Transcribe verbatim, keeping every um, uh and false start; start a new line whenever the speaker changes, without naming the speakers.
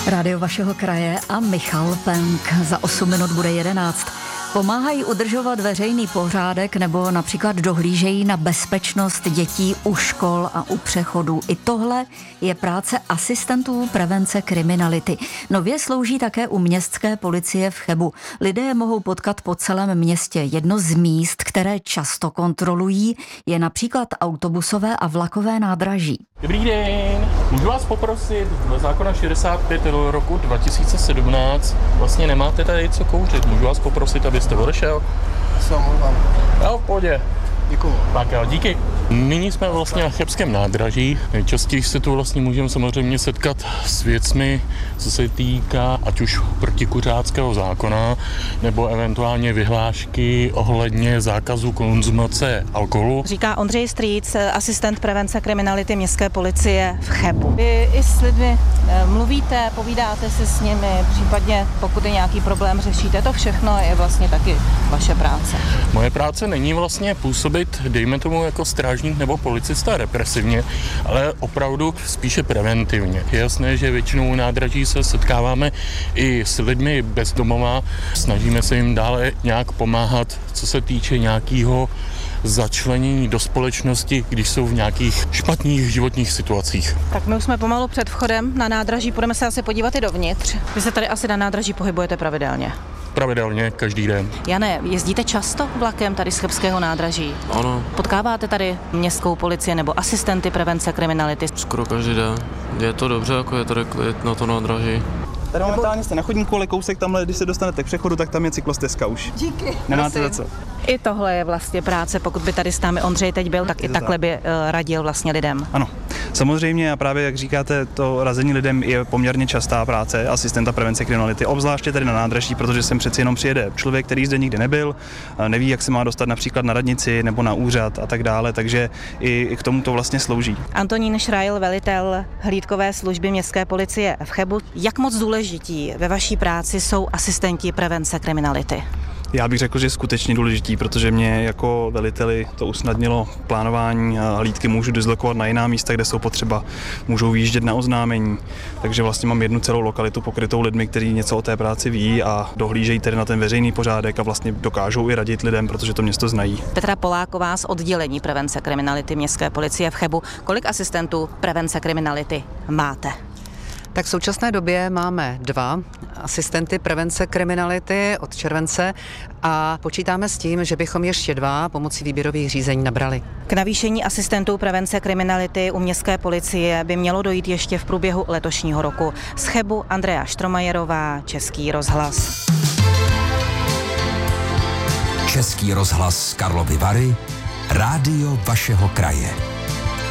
Rádio vašeho kraje a Michal Penk. Za osm minut bude jedenáct. Pomáhají udržovat veřejný pořádek nebo například dohlížejí na bezpečnost dětí u škol a u přechodů. I tohle je práce asistentů prevence kriminality. Nově slouží také u městské policie v Chebu. Lidé je mohou potkat po celém městě. Jedno z míst, které často kontrolují, je například autobusové a vlakové nádraží.
Dobrý den, můžu vás poprosit, dle zákona šedesát pět roku dva tisíce sedmnáct vlastně nemáte tady co kouřit. Můžu vás poprosit, abyste odešel?
Se omlouvám.
Jo, v pohodě.
Děkuju.
Tak jo, díky. Nyní jsme vlastně na chebském nádraží. Nejčastěji se tu vlastně můžeme samozřejmě setkat s věcmi, co se týká ať už protikuřáckého zákona, nebo eventuálně vyhlášky ohledně zákazu konzumace alkoholu.
Říká Ondřej Strýc, asistent prevence kriminality městské policie v Chebu. Vy i s lidmi mluvíte, povídáte si s nimi, případně pokud je nějaký problém, řešíte. To všechno je vlastně taky vaše práce.
Moje práce není vlastně působit, dejme tomu, jako strážník nebo policista represivně, ale opravdu spíše preventivně. Je jasné, že většinou nádraží se setkáváme i s lidmi bezdomova. Snažíme se jim dále nějak pomáhat, co se týče nějakého začlenění do společnosti, když jsou v nějakých špatných životních situacích.
Tak my už jsme pomalu před vchodem na nádraží, půjdeme se asi podívat i dovnitř. Vy se tady asi na nádraží pohybujete pravidelně.
Pravidelně, každý den.
Jane, jezdíte často vlakem tady z chebského nádraží?
Ano.
Potkáváte tady městskou policii nebo asistenty prevence kriminality?
Skoro každý den. Je to dobře, jako je tady klid na to nádraží.
Tady momentálně jste na chodníku, ale kousek tamhle, když se dostanete k přechodu, tak tam je cyklostezka už.
Díky.
Nemáte za co.
I tohle je vlastně práce, pokud by tady s námi Ondřej teď byl, tak i takhle by uh, radil vlastně lidem.
Ano, samozřejmě a právě jak říkáte, to razení lidem je poměrně častá práce asistenta prevence kriminality, obzvláště tady na nádraží, protože sem přeci jenom přijede člověk, který zde nikdy nebyl, neví, jak se má dostat například na radnici nebo na úřad a tak dále, takže i k tomu to vlastně slouží.
Antonín Šrajl, velitel hlídkové služby městské policie v Chebu. Jak moc důležití ve vaší práci jsou asistenti prevence kriminality?
Já bych řekl, že je skutečně důležitý, protože mě jako veliteli to usnadnilo plánování a hlídky můžu dislokovat na jiná místa, kde jsou potřeba, můžou výjíždět na oznámení, takže vlastně mám jednu celou lokalitu pokrytou lidmi, kteří něco o té práci ví a dohlížejí tedy na ten veřejný pořádek a vlastně dokážou i radit lidem, protože to město znají.
Petra Poláková z oddělení prevence kriminality městské policie v Chebu. Kolik asistentů prevence kriminality máte?
Tak v současné době máme dva asistenty prevence kriminality od července a počítáme s tím, že bychom ještě dva pomocí výběrových řízení nabrali.
K navýšení asistentů prevence kriminality u městské policie by mělo dojít ještě v průběhu letošního roku. Z Chebu Andrea Štromajerová, Český rozhlas.
Český rozhlas Karlovy Vary, rádio vašeho kraje.